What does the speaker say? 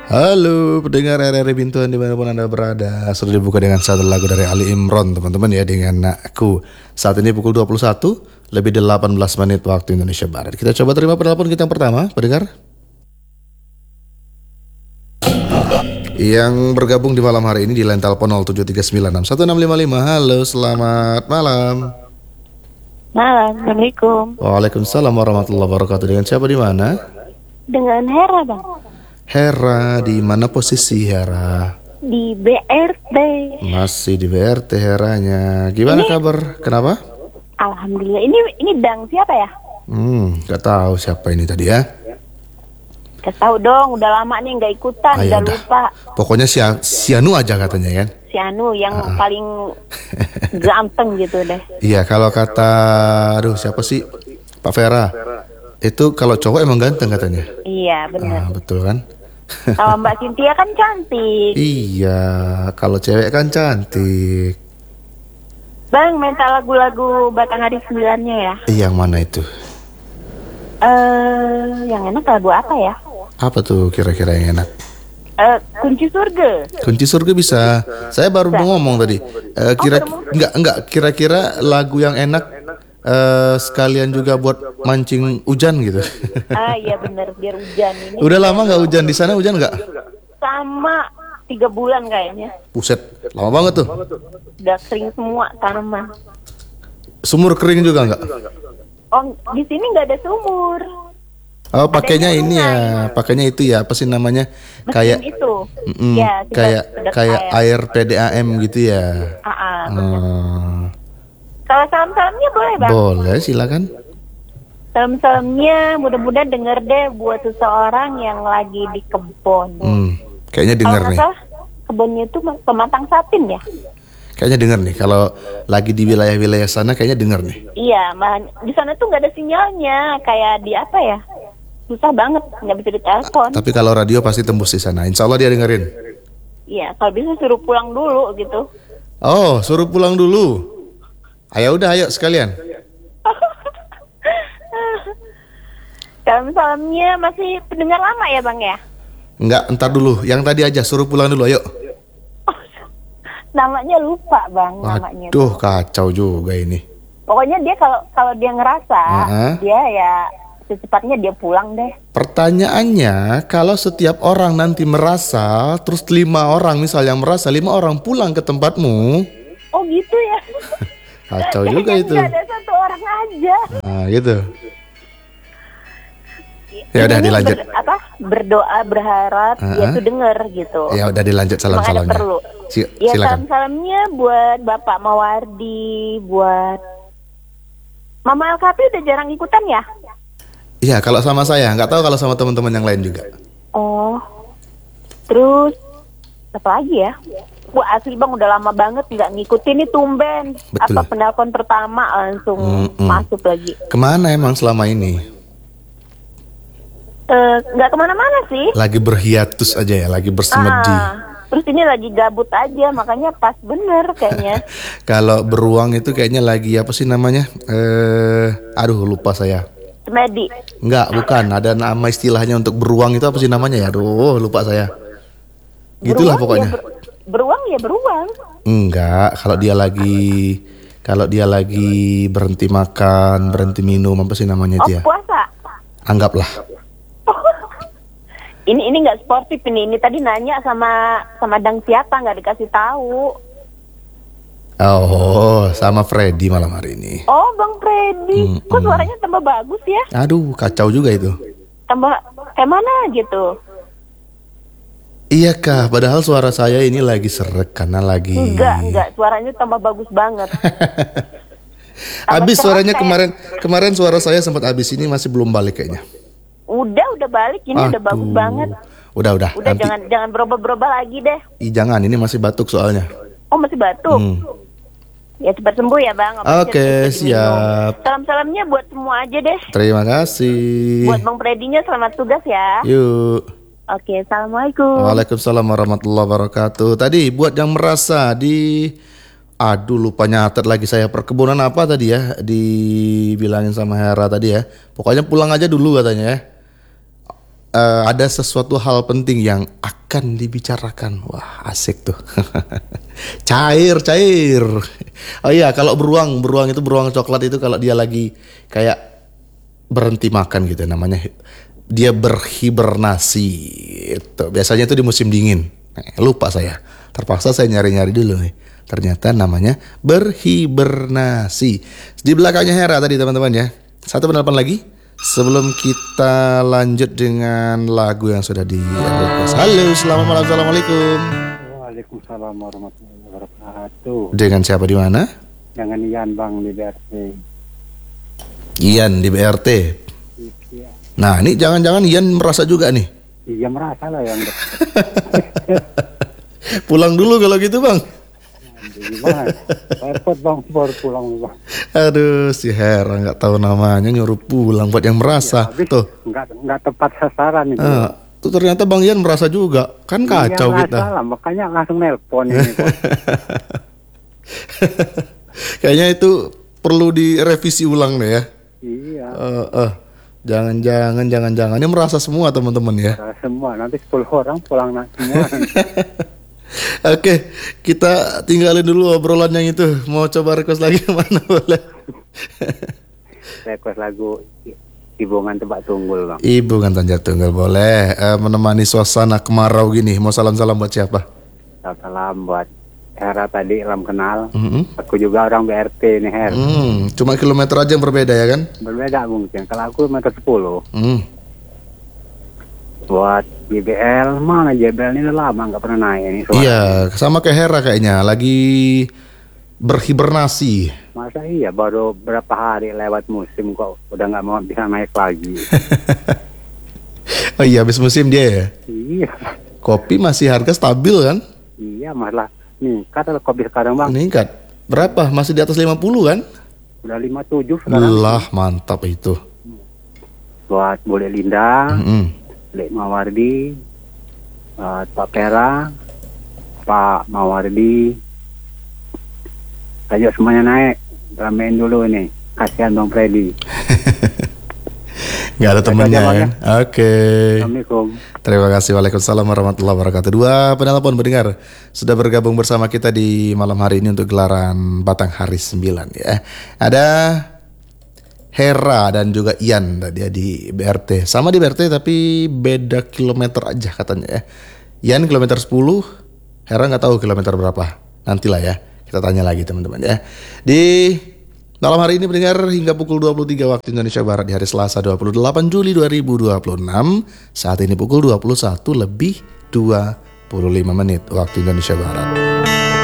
Halo pendengar RRI Bintuan dimanapun Anda berada. Sudah dibuka dengan satu lagu dari Ali Imron teman-teman ya, dengan Aku. Saat ini pukul 21 lebih 18 menit waktu Indonesia Barat. Kita coba terima penelpon kita yang pertama, pendengar yang bergabung di malam hari ini di line telepon 0739616655. Halo, selamat malam. Malam, Assalamualaikum. Waalaikumsalam warahmatullahi wabarakatuh. Dengan siapa, di mana? Dengan Hera, Bang. Hera, di mana posisi Hera? Di BRT. Masih di BRT Heranya. Gimana kabar? Kenapa? Alhamdulillah. Ini Dang siapa ya? Gak tahu siapa ini tadi ya. Gak tahu dong, udah lama nih nggak ikutan, udah Udah. lupa. Pokoknya si Anu aja katanya kan. Si Anu yang paling ganteng gitu deh. Iya, kalau kata siapa sih? Pak Vera. Itu kalau cowok emang ganteng katanya. Iya, benar. Betul kan? Kalau Mbak Cynthia kan cantik. Iya, kalau cewek kan cantik. Bang, minta lagu-lagu Batanghari 9-nya ya. Yang mana itu? Yang enak lagu apa ya? Apa tuh kira-kira yang enak? Kunci Surga. Kunci Surga bisa. Saya baru mau ngomong tadi. Kira-kira lagu yang enak sekalian juga buat mancing hujan gitu. Iya bener, biar hujan ini. Udah lama nggak hujan di sana, hujan nggak? Sama 3 bulan kayaknya. Buset, lama banget tuh. Udah kering semua tanaman. Sumur kering juga nggak? Oh, di sini nggak ada sumur. Oh, pakainya ini ya, pakainya itu ya, apa sih namanya? Kayak itu. Ya, kayak air PDAM gitu ya. Kalau salam-salamnya boleh, Bang? Boleh, silakan. Salam-salamnya mudah-mudahan denger deh buat seseorang yang lagi di kebun. Kayaknya denger nih. Kalau kebunnya itu pematang satin ya? Kayaknya denger nih, kalau lagi di wilayah-wilayah sana kayaknya denger nih. Iya, di sana tuh nggak ada sinyalnya, kayak di apa ya? Susah banget, nggak bisa ditelepon. Tapi kalau radio pasti tembus di sana. Insya Allah dia dengerin. Iya, kalau bisa suruh pulang dulu gitu. Oh, suruh pulang dulu. Ayo sekalian. Salam-salamnya masih pendengar lama ya, Bang ya? Enggak, entar dulu. Yang tadi aja, suruh pulang dulu, ayo. Namanya lupa, Bang, namanya. Aduh, kacau juga ini. Pokoknya dia kalau dia ngerasa, dia ya secepatnya dia pulang deh. Pertanyaannya, kalau setiap orang nanti merasa, terus 5 orang misalnya merasa, 5 orang pulang ke tempatmu. Oh gitu ya. Kacau juga itu. Gak ada 1 orang aja. Nah gitu. Ya udah dilanjut. Berdoa berharap dia tuh denger gitu. Ya udah dilanjut salam-salamnya. Perlu. Ya salam-salamnya buat Bapak Mawardi, buat Mama Alkapi udah jarang ikutan ya? Iya, kalau sama saya, nggak tahu kalau sama teman-teman yang lain juga. Oh. Terus apa lagi ya? Wah, asli Bang udah lama banget nggak ngikutin nih, tumben. Betul. Apa penelpon pertama langsung masuk lagi. Kemana emang selama ini? Nggak kemana-mana sih. Lagi berhiatus aja ya, lagi bersemedi. Terus ini lagi gabut aja, makanya pas bener kayaknya. Kalau beruang itu kayaknya lagi apa sih namanya? Lupa saya. Semedi. Enggak, bukan. Ada nama istilahnya untuk beruang itu apa sih namanya ya? Aduh, lupa saya. Gitulah pokoknya. Beruang ya beruang. Enggak, kalau dia lagi berhenti makan, berhenti minum, apa sih namanya itu ya? Puasa. Anggaplah. Ini nggak sportif ini. Ini tadi nanya sama Dang siapa, nggak dikasih tahu. Oh, sama Freddy malam hari ini. Oh, Bang Freddy. Kok suaranya tambah bagus ya? Aduh, kacau juga itu. Tambah kayak mana gitu? Iya kah, padahal suara saya ini lagi seret karena lagi... Enggak, suaranya tambah bagus banget. Habis suaranya kemarin suara saya sempat habis, ini masih belum balik kayaknya. Udah balik, ini udah bagus banget. Udah nanti... jangan berubah-berubah lagi deh. Jangan, ini masih batuk soalnya. Oh, masih batuk. Ya cepat sembuh ya Bang. Oke, siap. Salam-salamnya buat semua aja deh. Terima kasih. Buat Bang Freddy-nya selamat tugas ya. Yuk. Oke, assalamualaikum. Waalaikumsalam warahmatullahi wabarakatuh. Tadi buat yang merasa lupa nyatet lagi saya, perkebunan apa tadi ya, dibilangin sama Hera tadi ya. Pokoknya pulang aja dulu katanya ya. Ada sesuatu hal penting yang akan dibicarakan. Wah, asik tuh. Cair. Oh iya, kalau beruang itu beruang coklat itu kalau dia lagi kayak berhenti makan gitu namanya, dia berhibernasi. Itu biasanya itu di musim dingin. Lupa saya. Terpaksa saya nyari-nyari dulu nih. Ternyata namanya berhibernasi. Di belakangnya Hera tadi teman-teman ya. Satu penelpon lagi sebelum kita lanjut dengan lagu yang sudah di request. Halo, selamat malam, assalamualaikum. Waalaikumsalam warahmatullahi wabarakatuh. Dengan siapa di mana? Dengan Ian Bang di BRT. Ian di BRT. Iya. Nah, ini jangan-jangan Ian merasa juga nih. Iya merasa lah yang Pulang dulu kalau gitu bang. gimana? Repot bang, baru pulang bang. Aduh, si Hera nggak tahu namanya nyuruh pulang buat yang merasa. Habis Tuh. nggak tepat sasaran itu. Tuh ternyata Bang Ian merasa juga. Kan kacau iya, kita. Salah, makanya langsung nelpon ini. Kayaknya itu perlu direvisi ulang deh ya. Iya. Jangan. Ini merasa semua teman-teman ya. Semua nanti 10 orang pulang semua. Oke, kita tinggalin dulu obrolan yang itu. Mau coba request lagi mana boleh? Request lagu Ibu Ngan Tebak Tunggul bang. Ibu Ngan Tebak Tunggul boleh. Menemani suasana kemarau gini. Mau salam-salam buat siapa? Salam buat Hera tadi, salam kenal. Aku juga orang BRT nih Her. Cuma kilometer aja yang berbeda ya kan? Berbeda mungkin. Kalau aku meter 10. Buat JBL, mana JBL ini udah lama nggak pernah naik ini. Iya, sama kayak Hera kayaknya, lagi berhibernasi. Masa iya, baru berapa hari lewat musim kok udah nggak mau bisa naik lagi. Oh iya, habis musim dia ya? Iya. Kopi masih harga stabil kan? Iya, malah meningkat kalau kopi sekarang bang. Meningkat. Berapa? Masih di atas 50 kan? Udah 57 sekarang. Lah, mantap itu. Buat Bule Linda, Lek Mawardi, Pak Pera, Pak Mawardi, ayo semuanya naik, ramein dulu ini, kasihan Bang Freddy. Gak ada temennya kan? Oke. Assalamualaikum. Terima kasih. Waalaikumsalam warahmatullahi wabarakatuh. Dua penelpon pendengar sudah bergabung bersama kita di malam hari ini untuk gelaran Batanghari 9 ya. Ada Hera dan juga Ian dia di BRT. Sama di BRT tapi beda kilometer aja katanya ya. Ian kilometer 10, Hera nggak tahu kilometer berapa. Nantilah ya, kita tanya lagi teman-teman ya. Di malam hari ini pendengar hingga pukul 23 waktu Indonesia Barat di hari Selasa 28 Juli 2026. Saat ini pukul 21 lebih 25 menit waktu Indonesia Barat.